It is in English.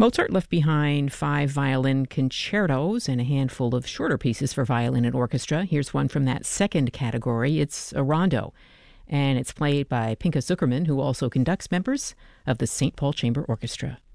Mozart left behind 5 violin concertos and a handful of shorter pieces for violin and orchestra. Here's one from that second category. It's a rondo, and it's played by Pinchas Zukerman, who also conducts members of the St. Paul Chamber Orchestra.